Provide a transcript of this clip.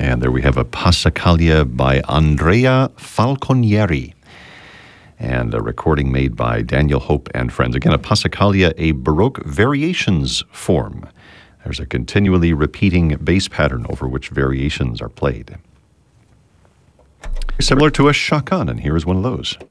And there we have a Passacaglia by Andrea Falconieri, and a recording made by Daniel Hope and friends. Again, a Passacaglia, a Baroque variations form. There's a continually repeating bass pattern over which variations are played. Similar to a chaconne, and here is one of those.